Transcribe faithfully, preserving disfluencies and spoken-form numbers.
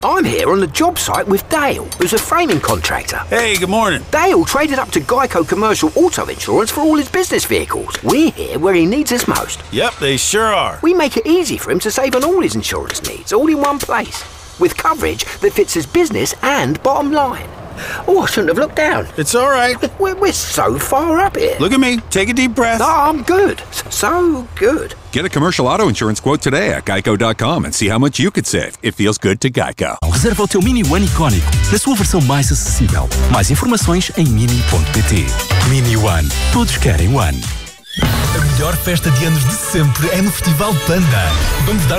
I'm here on the job site with Dale, who's a framing contractor. Hey, good morning. Dale traded up to Geico Commercial Auto Insurance for all his business vehicles. We're here where he needs us most. Yep, they sure are. We make it easy for him to save on all his insurance needs, all in one place, with coverage that fits his business and bottom line. Oh, I shouldn't have looked down. It's all right. We're, we're so far up here. Look at me. Take a deep breath. Oh, I'm good. So good. Get a commercial auto insurance quote today at geico dot com and see how much you could save. It feels good to Geico. Reserva o teu Mini One icónico, na sua versão mais acessível. Mais informações em mini ponto pt. Mini One. Todos querem One. A melhor festa de anos de sempre é no Festival Panda. Vamos dar